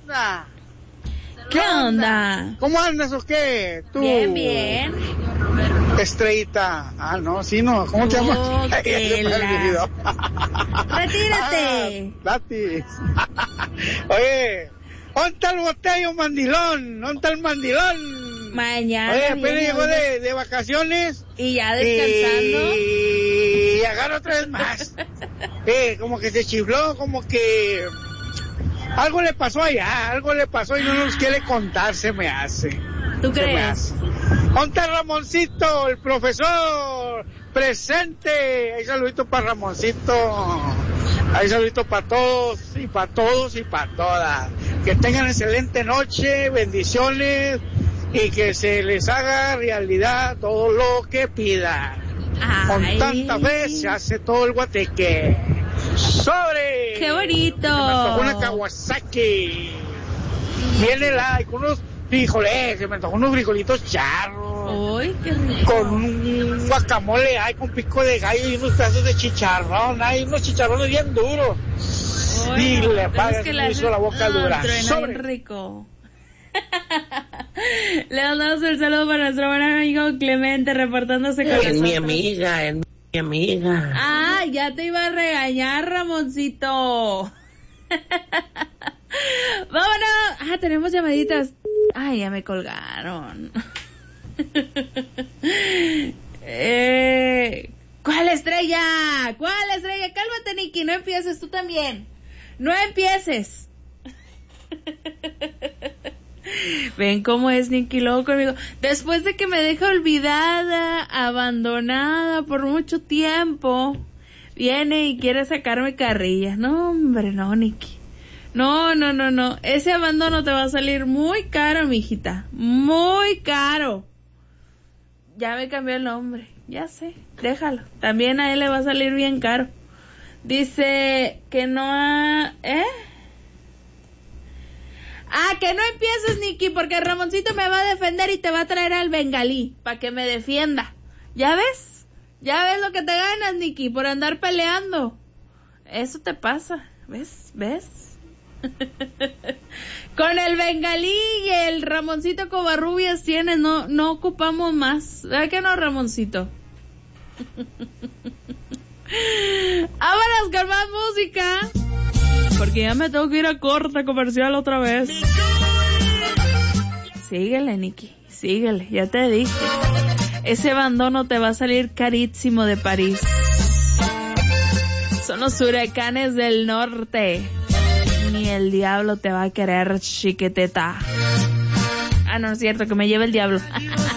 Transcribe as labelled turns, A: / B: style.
A: onda?
B: ¿Qué onda?
A: ¿Cómo andas o qué? ¿Tú?
B: Bien.
A: Estrellita. Ah, no, sí, no. ¿Cómo te llamas?
B: Retírate.
A: Latis. Oye, ¿dónde está el botello mandilón? ¿Dónde está el mandilón?
B: Mañana.
A: Oye, apenas llegó de vacaciones.
B: Y ya descansando.
A: Y agarra otra vez más. Como que se chifló, como que algo le pasó allá, y no nos quiere contar, se me hace.
B: ¿Tú crees?
A: ¿Dónde está Ramoncito, el profesor? Presente. Ahí saludito para Ramoncito. Ahí saludito para todos y para todas. Que tengan excelente noche, bendiciones y que se les haga realidad todo lo que pidan. Con tanta fe se hace todo el guateque. ¡Sobre!
B: ¡Qué bonito!
A: Se me antojó una Kawasaki. Viene con unos frijoles, se me antojó unos frijolitos charros.
B: ¡Uy, qué rico!
A: Con un guacamole, con pico de gallo y unos pedazos de chicharrón. Hay unos chicharrones bien duros. Y le pagas, me hizo la boca dura.
B: ¡Sobre! Rico. Le damos el saludo para nuestro buen amigo Clemente reportándose con nosotros.
C: Es mi amiga.
B: Ah, ya te iba a regañar, Ramoncito. Vámonos. Tenemos llamaditas. Ay, ya me colgaron. ¿Cuál estrella? Cálmate, Nicky, no empieces tú también. No empieces. Ven cómo es Nicky luego conmigo. Después de que me deja olvidada, abandonada por mucho tiempo, viene y quiere sacarme carrilla. No, hombre, no, Nicky. No. Ese abandono te va a salir muy caro, mijita. Muy caro. Ya me cambió el nombre. Ya sé, déjalo. También a él le va a salir bien caro. Dice que no que no empieces, Nicky, porque Ramoncito me va a defender y te va a traer al bengalí para que me defienda. ¿Ya ves? ¿Ya ves lo que te ganas, Nicky, por andar peleando? Eso te pasa, ¿ves? Con el bengalí y el Ramoncito Covarrubias tienes, no ocupamos más. ¿Verdad que no, Ramoncito? Vámonos con más música, porque ya me tengo que ir a corte comercial otra vez. Síguele, Nicky, síguele, ya te dije. Ese abandono te va a salir carísimo de París. Son los huracanes del norte. Ni el diablo te va a querer, chiqueteta. No es cierto, que me lleve el diablo.